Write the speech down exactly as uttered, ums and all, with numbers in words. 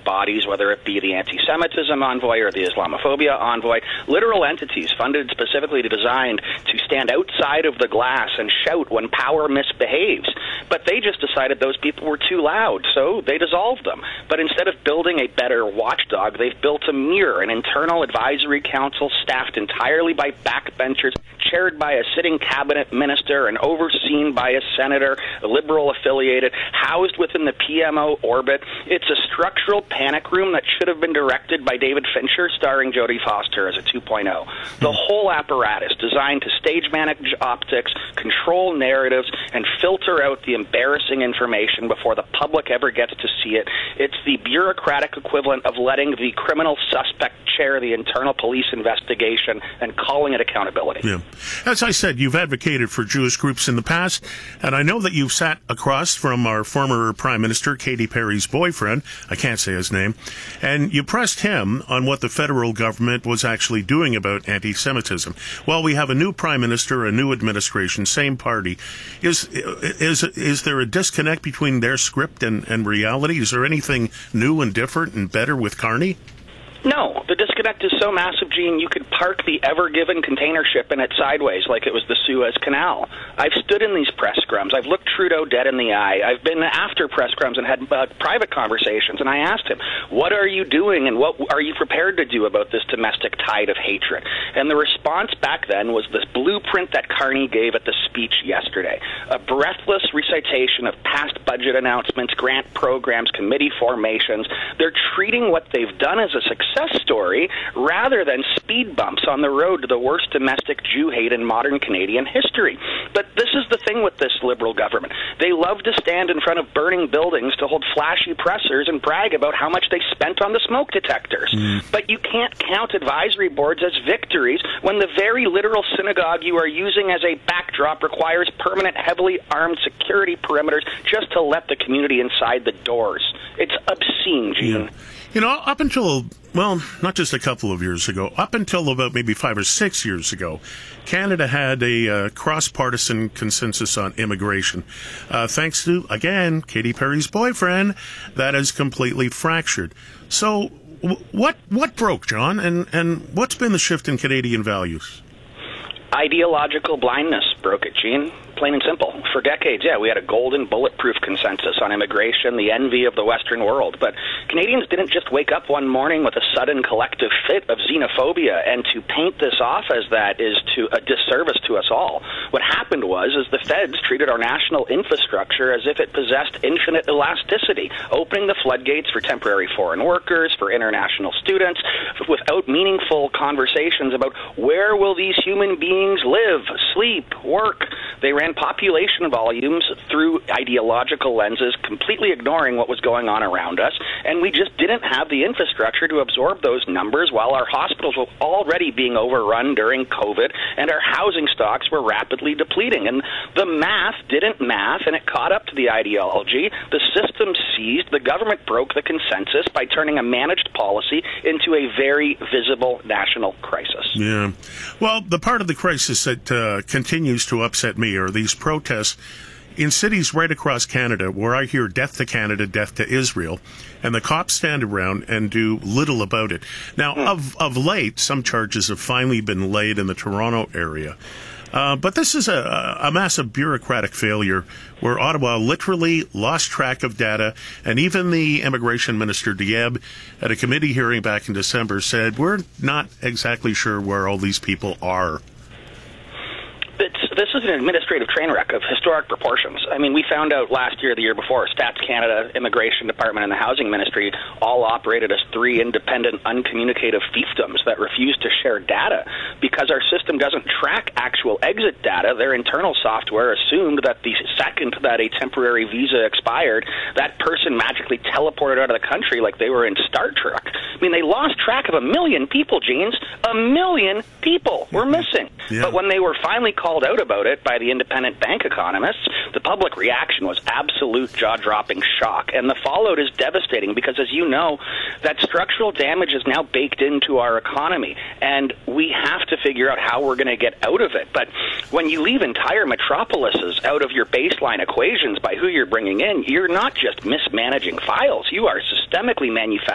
bodies, whether it be the anti-Semitism envoy or the Islamophobia envoy, literal entities funded specifically to designed to stand outside of the glass and shout when power misbehaves. But they just decided those people were too loud, so they dissolved them. But instead of building a better watchdog, they've built a mirror, an internal advisory council staffed entirely by backbenchers, chaired by a sitting cabinet minister and overseen by a senator, liberal-affiliated, housed within the P M O orbit. It's a structural panic room that should have been directed by David Fincher, starring Jodie Foster as a two point oh. The whole apparatus designed to stage manage optics, control narratives, and filter out the embarrassing information before the public ever gets to see it. It's the bureaucratic equivalent of letting the criminal suspect chair the internal police investigation and calling it accountability. Yeah. As I said, you've advocated for Jewish groups in the past, and I know that you've sat across from our former Prime Minister, Katy Perry's boyfriend, I can't say his name, and you pressed him on what the federal government was actually doing about anti-Semitism. Well, we have a new Prime Minister, a new administration, same party. Is is is there a disconnect between their script and, and reality? Is there anything new and different and better with Carney? No, the disconnect is so massive, Gene, you could park the Ever-Given container ship in it sideways like it was the Suez Canal. I've stood in these press scrums. I've looked Trudeau dead in the eye. I've been after press scrums and had uh, private conversations, and I asked him, what are you doing and what are you prepared to do about this domestic tide of hatred? And the response back then was this blueprint that Carney gave at the speech yesterday, a breathless recitation of past budget announcements, grant programs, committee formations. They're treating what they've done as a success story rather than speed bumps on the road to the worst domestic Jew hate in modern Canadian history. But this is the thing with this Liberal government. They love to stand in front of burning buildings to hold flashy pressers and brag about how much they spent on the smoke detectors. Mm. But you can't count advisory boards as victories when the very literal synagogue you are using as a backdrop requires permanent, heavily armed security perimeters just to let the community inside the doors. It's obscene, Gene. Yeah. You know, up until, well, not just a couple of years ago, up until about maybe five or six years ago, Canada had a uh, cross-partisan consensus on immigration. Uh, thanks to, again, Katy Perry's boyfriend, that is completely fractured. So w- what what broke, John, and, and what's been the shift in Canadian values? Ideological blindness broke it, Gene. Plain and simple. For decades, yeah, we had a golden bulletproof consensus on immigration, the envy of the Western world. But Canadians didn't just wake up one morning with a sudden collective fit of xenophobia, and to paint this off as that is to a disservice to us all. What happened was is the feds treated our national infrastructure as if it possessed infinite elasticity, opening the floodgates for temporary foreign workers, for international students, without meaningful conversations about where will these human beings live, sleep, work. They ran population volumes through ideological lenses, completely ignoring what was going on around us, and we just didn't have the infrastructure to absorb those numbers while our hospitals were already being overrun during COVID and our housing stocks were rapidly depleting. And the math didn't math, and it caught up to the ideology. The system seized. The government broke the consensus by turning a managed policy into a very visible national crisis. Yeah. Well, the part of the crisis that uh, continues to upset me are these protests in cities right across Canada where I hear death to Canada, death to Israel, and the cops stand around and do little about it. Now, mm. of, of late, some charges have finally been laid in the Toronto area. Uh, but this is a, a massive bureaucratic failure where Ottawa literally lost track of data, and even the immigration minister, Diab, at a committee hearing back in December said, we're not exactly sure where all these people are. It's, this is an administrative train wreck of historic proportions. I mean, we found out last year, the year before, Stats Canada, Immigration Department, and the Housing Ministry all operated as three independent, uncommunicative fiefdoms that refuse to share data because our system doesn't track actual exit data. Their internal software assumed that the second that a temporary visa expired, that person magically teleported out of the country like they were in Star Trek. I mean, they lost track of a million people, Jeans. A million people were missing. Yeah. But when they were finally called out about it by the independent bank economists, the public reaction was absolute jaw-dropping shock. And the fallout is devastating because, as you know, that structural damage is now baked into our economy. And we have to figure out how we're going to get out of it. But when you leave entire metropolises out of your baseline equations by who you're bringing in, you're not just mismanaging files. You are systemically manufacturing